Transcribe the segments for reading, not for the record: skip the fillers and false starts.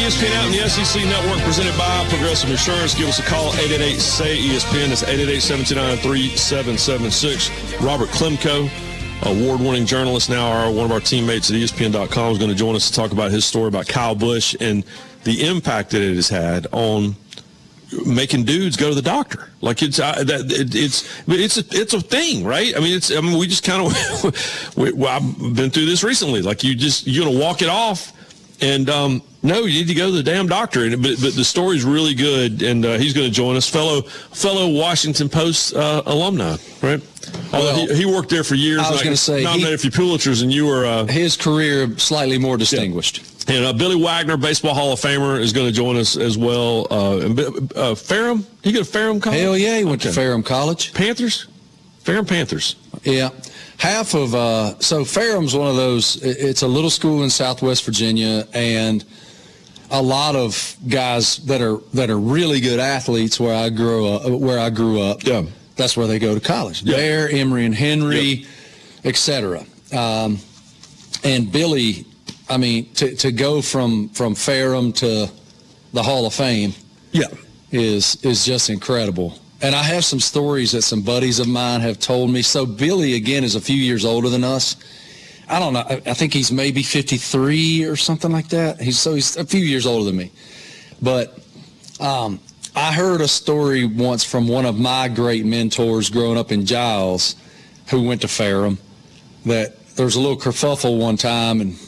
ESPN out in the SEC Network, presented by Progressive Insurance. Give us a call, 888-SAY-ESPN. That's 888-729-3776. Robert Klemko, award-winning journalist, now one of our teammates at ESPN.com, is going to join us to talk about his story about Kyle Busch and the impact that it has had on making dudes go to the doctor. Like it's a thing, right? I mean, we just kind of I've been through this recently. Like you're going to walk it off, and no, you need to go to the damn doctor. But the story's really good, and he's going to join us, fellow Washington Post alumni, right? Well, he worked there for years. I was going to say nominated a few Pulitzers, and you were his career slightly more distinguished. Yeah. And Billy Wagner, Baseball Hall of Famer, is going to join us as well. Ferrum? He go to Ferrum College? Hell yeah, he went to Ferrum College. Panthers? Ferrum Panthers. Yeah. Half of so Ferrum's one of those, it's a little school in Southwest Virginia, and a lot of guys that are really good athletes where I grew up. Yeah. That's where they go to college. Yeah. There, Emory and Henry, et cetera. And Billy, I mean, to go from Ferrum to the Hall of Fame, is just incredible. And I have some stories that some buddies of mine have told me. So Billy, again, is a few years older than us. I don't know. I think he's maybe 53 or something like that. He's a few years older than me. But I heard a story once from one of my great mentors growing up in Giles, who went to Ferrum, that there was a little kerfuffle one time, and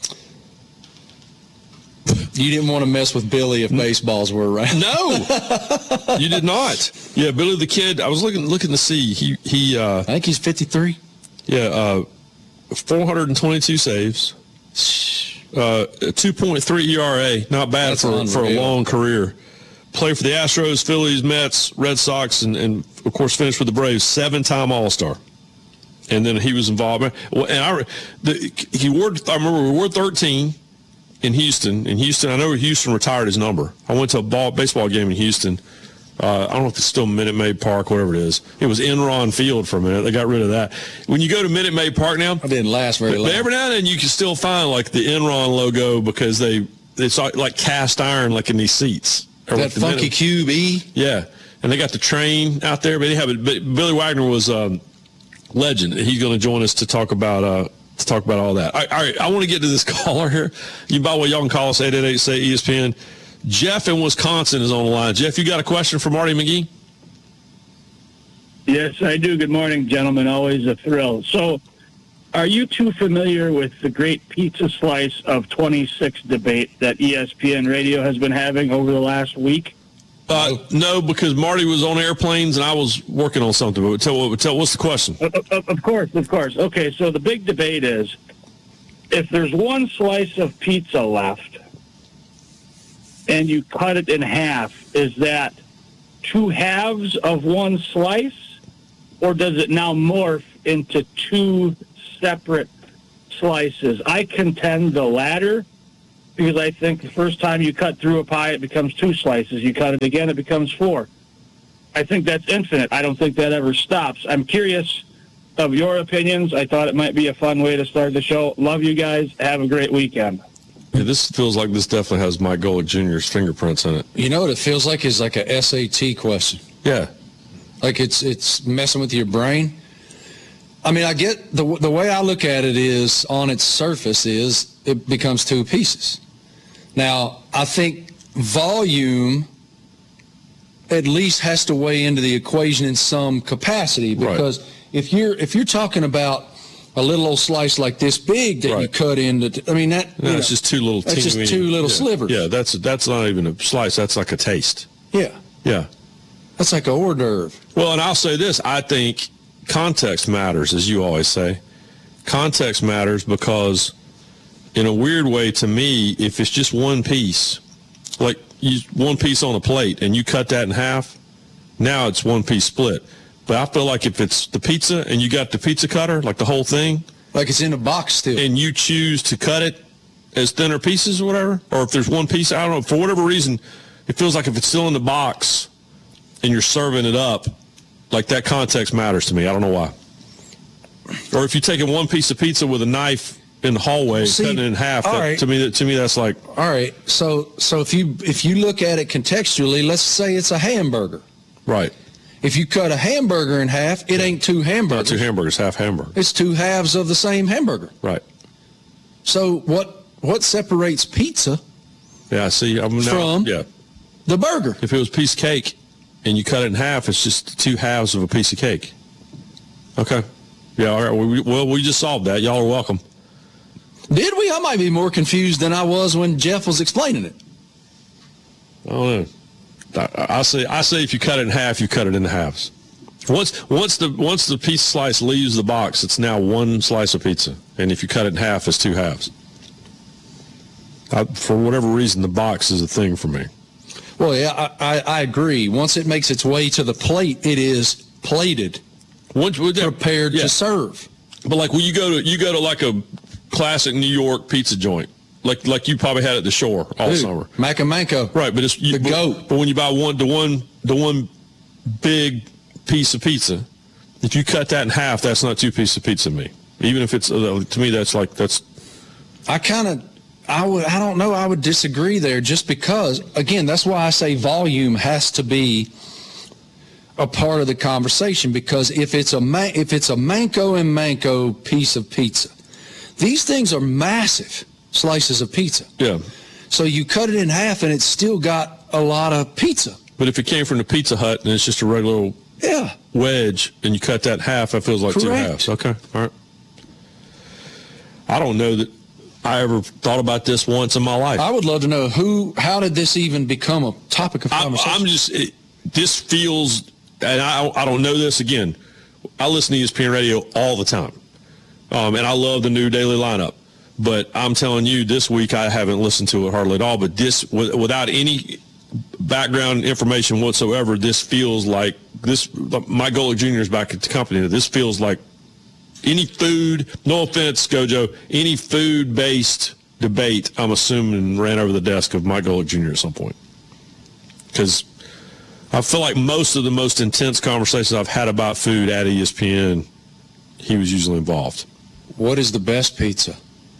you didn't want to mess with Billy if baseballs were around. No, you did not. Yeah, Billy the Kid. I was looking to see. He I think he's 53. Yeah, 422 saves, 2.3 ERA. Not bad for a long career. Played for the Astros, Phillies, Mets, Red Sox, and of course finished with the Braves. 7-time All-Star. And then he was involved. Well, and I remember we wore 13. In Houston, I know Houston retired his number. I went to a baseball game in Houston. I don't know if it's still Minute Maid Park, whatever it is. It was Enron Field for a minute. They got rid of that. When you go to Minute Maid Park now, it didn't last very long. But every now and then you can still find like the Enron logo because it's like cast iron, like in these seats. That funky Cube E. Yeah, and they got the train out there. But Billy Wagner was a legend. He's going to join us to talk about all that. All right, I want to get to this caller here. By the way, y'all can call us 888-SAY-ESPN. Jeff in Wisconsin is on the line. Jeff, you got a question for Marty McGee? Yes, I do. Good morning, gentlemen. Always a thrill. So, are you too familiar with the great pizza slice of 26 debate that ESPN Radio has been having over the last week? No, because Marty was on airplanes and I was working on something. But what's the question? Of course. Okay, so the big debate is, if there's one slice of pizza left and you cut it in half, is that 2 halves of one slice, or does it now morph into 2 separate slices? I contend the latter, because I think the first time you cut through a pie, it becomes 2 slices. You cut it again, it becomes 4. I think that's infinite. I don't think that ever stops. I'm curious of your opinions. I thought it might be a fun way to start the show. Love you guys. Have a great weekend. Yeah, this feels like this definitely has Mike Golick Jr.'s fingerprints in it. You know what it feels like is like a SAT question. Yeah. Like it's messing with your brain. I mean, I get the way I look at it is, on its surface, is it becomes 2 pieces. Now, I think volume at least has to weigh into the equation in some capacity, because if you're talking about a little old slice like this big that you cut into, I mean it's just 2 little. That's just 2 little slivers. Yeah, that's not even a slice. That's like a taste. Yeah. That's like a hors d'oeuvre. Well, and I'll say this: I think context matters, as you always say. Context matters because, in a weird way, to me, if it's just one piece, like one piece on a plate, and you cut that in half, now it's 1 piece split. But I feel like if it's the pizza and you got the pizza cutter, like the whole thing, like it's in a box still, and you choose to cut it as thinner pieces or whatever, or if there's one piece, I don't know, for whatever reason, it feels like if it's still in the box and you're serving it up, like that context matters to me. I don't know why. Or if you're taking one piece of pizza with a knife in the hallway, cutting it in half. To me, that's like, all right. So if you look at it contextually, let's say it's a hamburger. Right. If you cut a hamburger in half, it ain't two hamburgers. Not two hamburgers, half hamburger. It's two halves of the same hamburger. Right. So what separates pizza? Yeah, see, from the burger? If it was a piece of cake and you cut it in half, it's just two halves of a piece of cake. Okay. Yeah, all right. We just solved that. Y'all are welcome. Did we? I might be more confused than I was when Jeff was explaining it. I don't know. I say if you cut it in half, you cut it into halves. Once the pizza slice leaves the box, it's now one slice of pizza, and if you cut it in half, it's two halves. For whatever reason, the box is a thing for me. Well, yeah, I agree. Once it makes its way to the plate, it is plated, prepared to serve. But like when you go to like a classic New York pizza joint. Like you probably had at the Shore all summer. Manco. Right, but it's the goat. But when you buy the one big piece of pizza, if you cut that in half, that's not two pieces of pizza to me. Even if it's to me, that's. I don't know. I would disagree there, just because, again, that's why I say volume has to be a part of the conversation. Because if it's a Manco and Manco piece of pizza, these things are massive slices of pizza. Yeah. So you cut it in half and it's still got a lot of pizza. But if it came from the Pizza Hut and it's just a regular wedge and you cut that in half, that feels like two halves. Okay. All right. I don't know that I ever thought about this once in my life. I would love to know how did this even become a topic of conversation? This feels, and I don't know this again. I listen to ESPN radio all the time. And I love the new daily lineup. But I'm telling you, this week I haven't listened to it hardly at all. But this, without any background information whatsoever, this feels like this. Mike Golic Jr. is back at the company. This feels like any food, no offense, Gojo, any food-based debate, I'm assuming, ran over the desk of Mike Golic Jr. at some point. Because I feel like most of the most intense conversations I've had about food at ESPN, he was usually involved. What is the best pizza?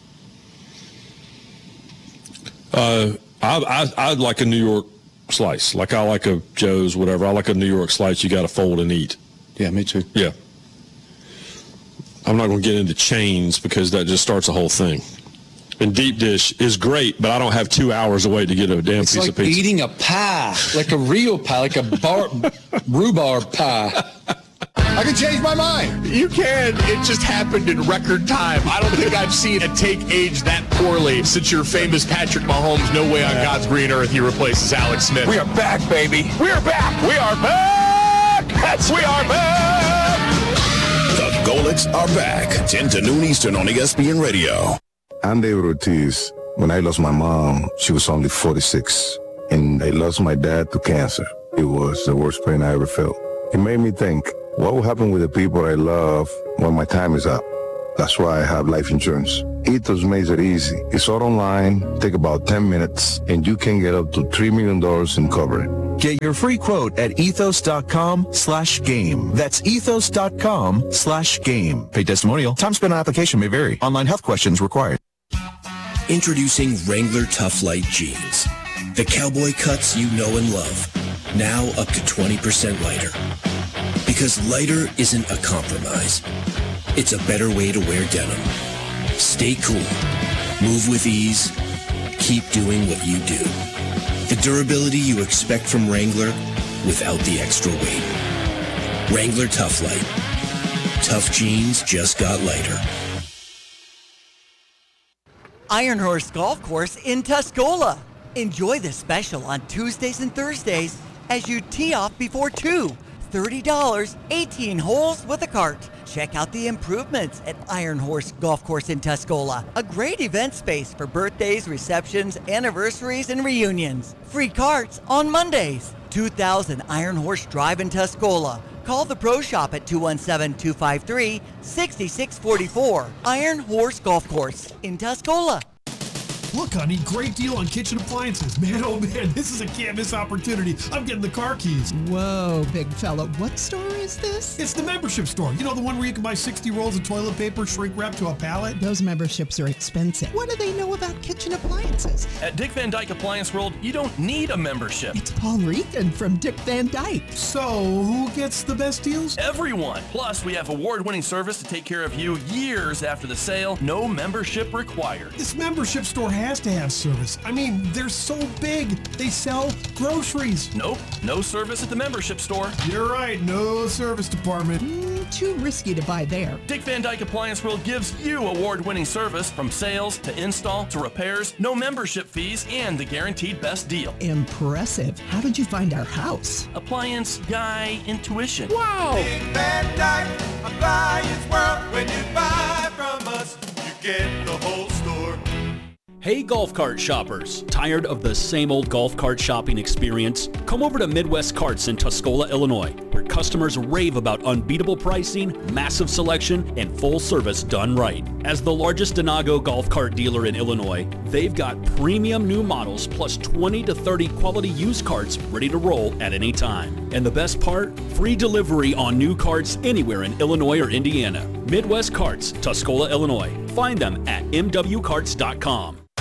I'd like a New York slice. Like I like a Joe's, whatever. I like a New York slice you got to fold and eat. Yeah, me too. Yeah. I'm not going to get into chains because that just starts a whole thing. And deep dish is great, but I don't have 2 hours to wait to get a damn piece of pizza. It's like eating a pie, like a real pie, like a rhubarb pie. I can change my mind. You can. It just happened in record time. I don't think I've seen a take age that poorly since your famous Patrick Mahomes, no way on God's green earth he replaces Alex Smith. We are back, baby. We are back. We are back. We are back. The Golics are back. 10 to noon Eastern on ESPN Radio. I'm David Ortiz. When I lost my mom, she was only 46. And I lost my dad to cancer. It was the worst pain I ever felt. It made me think, what will happen with the people I love when my time is up? That's why I have life insurance. Ethos makes it easy. It's all online, take about 10 minutes, and you can get up to $3 million in coverage. Get your free quote at ethos.com/game. That's ethos.com/game. Paid testimonial. Time spent on application may vary. Online health questions required. Introducing Wrangler Tough Light Jeans. The cowboy cuts you know and love. Now up to 20% lighter. Because lighter isn't a compromise. It's a better way to wear denim. Stay cool. Move with ease. Keep doing what you do. The durability you expect from Wrangler without the extra weight. Wrangler Tough Light. Tough jeans just got lighter. Iron Horse Golf Course in Tuscola. Enjoy the special on Tuesdays and Thursdays as you tee off before 2. $30, 18 holes with a cart. Check out the improvements at Iron Horse Golf Course in Tuscola. A great event space for birthdays, receptions, anniversaries, and reunions. Free carts on Mondays. 2000 Iron Horse Drive in Tuscola. Call the Pro Shop at 217-253-6644. Iron Horse Golf Course in Tuscola. Look, honey, great deal on kitchen appliances. Man, oh man, this is a can't miss opportunity. I'm getting the car keys. Whoa, big fella. What store is this? It's the membership store. You know, the one where you can buy 60 rolls of toilet paper shrink wrapped to a pallet? Those memberships are expensive. What do they know about kitchen appliances? At Dick Van Dyke Appliance World, you don't need a membership. It's Paul Regan from Dick Van Dyke. So, who gets the best deals? Everyone. Plus, we have award-winning service to take care of you years after the sale. No membership required. This membership store has to have service. I mean, they're so big. They sell groceries. Nope. No service at the membership store. You're right. No service department. Too risky to buy there. Dick Van Dyke Appliance World gives you award-winning service from sales to install to repairs, no membership fees, and the guaranteed best deal. Impressive. How did you find our house? Appliance Guy Intuition. Wow! Dick Van Dyke Appliance World. When you buy from us, you get the whole store. Hey golf cart shoppers, tired of the same old golf cart shopping experience? Come over to Midwest Carts in Tuscola, Illinois, where customers rave about unbeatable pricing, massive selection, and full service done right. As the largest Denago golf cart dealer in Illinois, they've got premium new models plus 20 to 30 quality used carts ready to roll at any time. And the best part? Free delivery on new carts anywhere in Illinois or Indiana. Midwest Carts, Tuscola, Illinois. Find them at mwcarts.com.